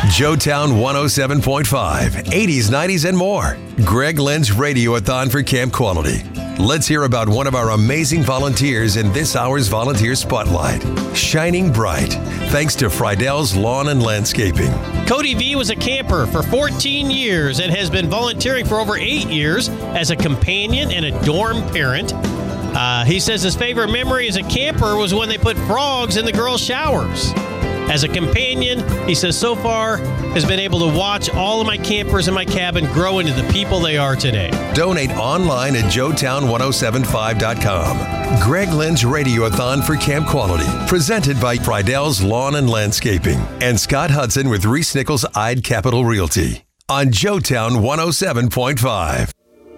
Joetown 107.5, 80s, 90s, and more. Greg Lynn's Radiothon for Camp Quality. Let's hear about one of our amazing volunteers in this hour's Volunteer Spotlight. Shining bright, thanks to Friedell's Lawn and Landscaping. Cody V was a camper for 14 years and has been volunteering for over 8 years as a companion and a dorm parent. He says his favorite memory as a camper was when they put frogs in the girls' showers. As a companion, he says so far has been able to watch all of my campers in my cabin grow into the people they are today. Donate online at joetown1075.com. Greg Lynn's Radiothon for Camp Quality, presented by Friedell's Lawn and Landscaping and Scott Hudson with Reese Nichols Ide Capital Realty on Joetown 107.5.